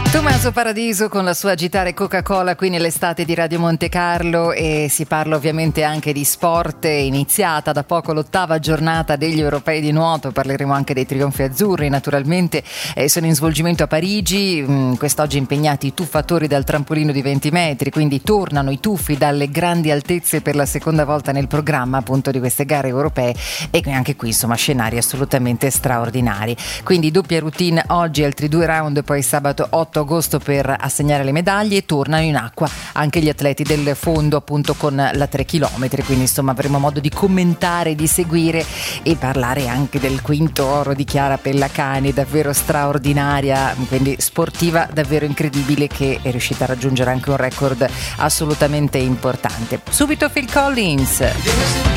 Tommaso Paradiso con la sua Agitare Coca-Cola qui nell'estate di Radio Monte Carlo, e si parla ovviamente anche di sport. È iniziata da poco l'8ª giornata degli europei di nuoto, parleremo anche dei trionfi azzurri naturalmente, sono in svolgimento a Parigi, quest'oggi impegnati i tuffatori dal trampolino di 20 metri, quindi tornano i tuffi dalle grandi altezze per la seconda volta nel programma appunto di queste gare europee, e anche qui insomma scenari assolutamente straordinari. Quindi doppia routine oggi, altri 2 round poi sabato 8 agosto per assegnare le medaglie, e tornano in acqua anche gli atleti del fondo appunto con la 3 km, quindi insomma avremo modo di commentare, di seguire e parlare anche del quinto oro di Chiara Pellacani, davvero straordinaria, quindi sportiva davvero incredibile, che è riuscita a raggiungere anche un record assolutamente importante. Subito Phil Collins.